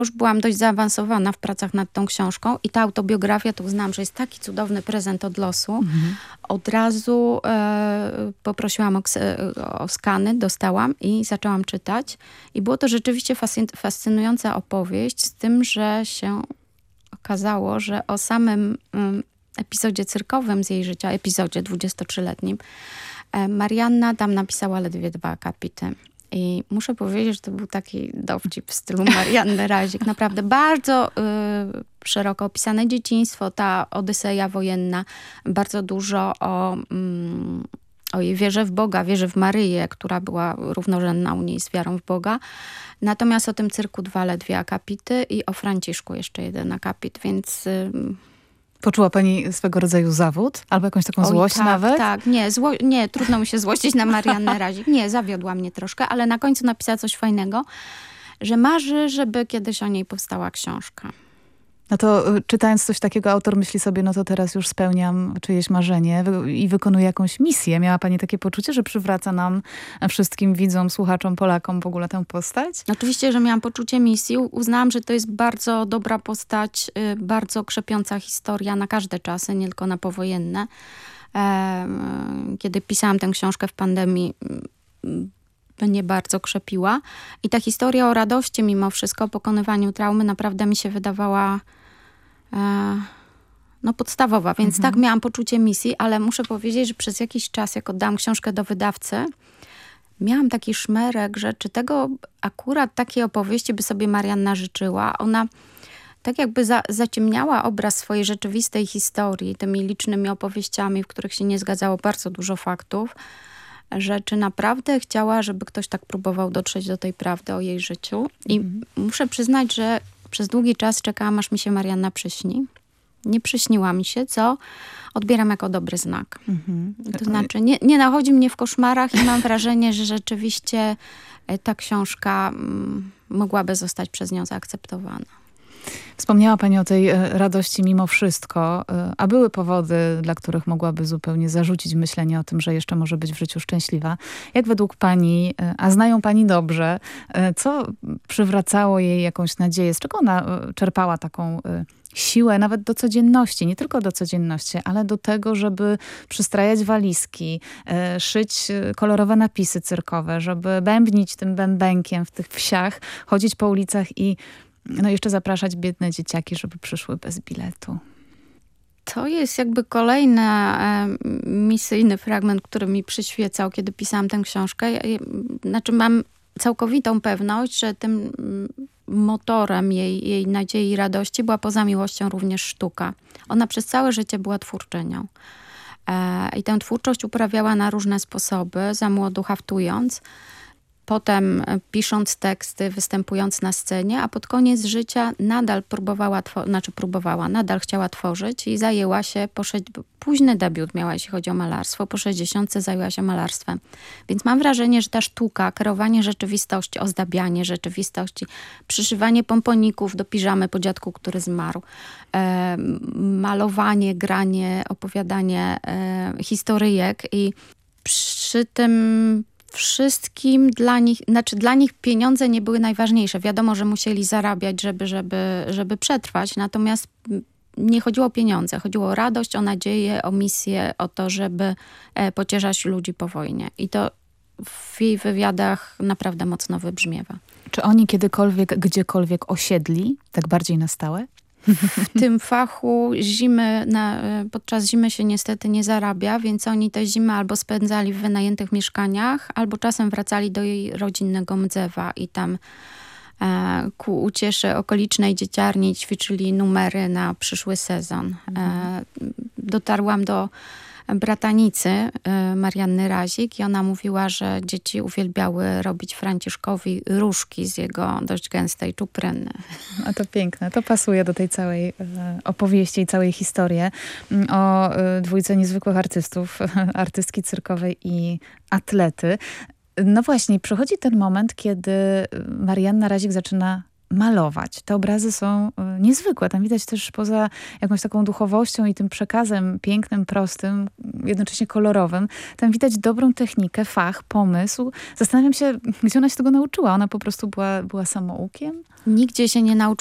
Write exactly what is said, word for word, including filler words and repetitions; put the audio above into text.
Już byłam dość zaawansowana w pracach nad tą książką i ta autobiografia to uznałam, że jest taki cudowny prezent od losu. Mhm. Od razu e, poprosiłam o, o skany, dostałam i zaczęłam czytać. I było to rzeczywiście fascy- fascynująca opowieść z tym, że się okazało, że o samym um, epizodzie cyrkowym z jej życia, epizodzie dwudziestotrzyletnim, e, Marianna tam napisała ledwie dwa akapity. I muszę powiedzieć, że to był taki dowcip w stylu Marianny Razik. Naprawdę bardzo y, szeroko opisane dzieciństwo, ta odyseja wojenna. Bardzo dużo o, mm, o jej wierze w Boga, wierze w Maryję, która była równorzędna u niej z wiarą w Boga. Natomiast o tym cyrku dwa ledwie akapity i o Franciszku jeszcze jeden akapit, więc... Y, Poczuła pani swego rodzaju zawód? Albo jakąś taką Oj, złość tak, nawet? Tak, nie, zło, nie, trudno mi się złościć na Mariannę Razik. Nie, zawiodła mnie troszkę, ale na końcu napisała coś fajnego, że marzy, żeby kiedyś o niej powstała książka. No to y, czytając coś takiego, autor myśli sobie, no to teraz już spełniam czyjeś marzenie wy- i wykonuję jakąś misję. Miała pani takie poczucie, że przywraca nam, wszystkim widzom, słuchaczom, Polakom w ogóle tę postać? Oczywiście, że miałam poczucie misji. Uznałam, że to jest bardzo dobra postać, y, bardzo krzepiąca historia na każde czasy, nie tylko na powojenne. E, y, kiedy pisałam tę książkę w pandemii, y, mnie bardzo krzepiła. I ta historia o radości mimo wszystko, o pokonywaniu traumy naprawdę mi się wydawała no podstawowa, więc mhm. tak miałam poczucie misji, ale muszę powiedzieć, że przez jakiś czas, jak oddałam książkę do wydawcy, miałam taki szmerek, że czy tego akurat takiej opowieści by sobie Marianna życzyła. Ona tak jakby za, zaciemniała obraz swojej rzeczywistej historii tymi licznymi opowieściami, w których się nie zgadzało bardzo dużo faktów, że czy naprawdę chciała, żeby ktoś tak próbował dotrzeć do tej prawdy o jej życiu. I mhm. muszę przyznać, że przez długi czas czekałam, aż mi się Marianna przyśni. Nie przyśniła mi się, co odbieram jako dobry znak. Mhm. To znaczy, nie, nie nachodzi mnie w koszmarach i mam wrażenie, że rzeczywiście ta książka mm, mogłaby zostać przez nią zaakceptowana. Wspomniała pani o tej radości mimo wszystko, a były powody, dla których mogłaby zupełnie zarzucić myślenie o tym, że jeszcze może być w życiu szczęśliwa. Jak według pani, a znają pani dobrze, co przywracało jej jakąś nadzieję? Z czego ona czerpała taką siłę nawet do codzienności, nie tylko do codzienności, ale do tego, żeby przystrajać walizki, szyć kolorowe napisy cyrkowe, żeby bębnić tym bębenkiem w tych wsiach, chodzić po ulicach i no jeszcze zapraszać biedne dzieciaki, żeby przyszły bez biletu. To jest jakby kolejny e, misyjny fragment, który mi przyświecał, kiedy pisałam tę książkę. Ja, znaczy mam całkowitą pewność, że tym motorem jej, jej nadziei i radości była poza miłością również sztuka. Ona przez całe życie była twórczynią. E, I tę twórczość uprawiała na różne sposoby, za młodu haftując. Potem pisząc teksty, występując na scenie, a pod koniec życia nadal próbowała, two- znaczy próbowała, nadal chciała tworzyć i zajęła się, po sze- późny debiut miała, jeśli chodzi o malarstwo, po sześćdziesiątce zajęła się malarstwem. Więc mam wrażenie, że ta sztuka, kreowanie rzeczywistości, ozdabianie rzeczywistości, przyszywanie pomponików do piżamy po dziadku, który zmarł, e, malowanie, granie, opowiadanie e, historyjek i przy tym wszystkim dla nich, znaczy dla nich pieniądze nie były najważniejsze. Wiadomo, że musieli zarabiać, żeby, żeby, żeby przetrwać, natomiast nie chodziło o pieniądze. Chodziło o radość, o nadzieję, o misję, o to, żeby pocieszać ludzi po wojnie. I to w jej wywiadach naprawdę mocno wybrzmiewa. Czy oni kiedykolwiek, gdziekolwiek osiedli, tak bardziej na stałe? W tym fachu zimy, na, podczas zimy się niestety nie zarabia, więc oni tę zimę albo spędzali w wynajętych mieszkaniach, albo czasem wracali do jej rodzinnego Mdzewa i tam e, ku uciesze okolicznej dzieciarni ćwiczyli numery na przyszły sezon. E, dotarłam do bratanicy y, Marianny Razik i ona mówiła, że dzieci uwielbiały robić Franciszkowi różki z jego dość gęstej czupryny. A to piękne. To pasuje do tej całej y, opowieści i całej historii o y, dwójce niezwykłych artystów, artystki cyrkowej i atlety. No właśnie, przychodzi ten moment, kiedy Marianna Razik zaczyna malować. Te obrazy są y, niezwykłe. Tam widać też poza jakąś taką duchowością i tym przekazem pięknym, prostym, jednocześnie kolorowym, tam widać dobrą technikę, fach, pomysł. Zastanawiam się, gdzie ona się tego nauczyła. Ona po prostu była, była samoukiem? Nigdzie się nie nauczyłam.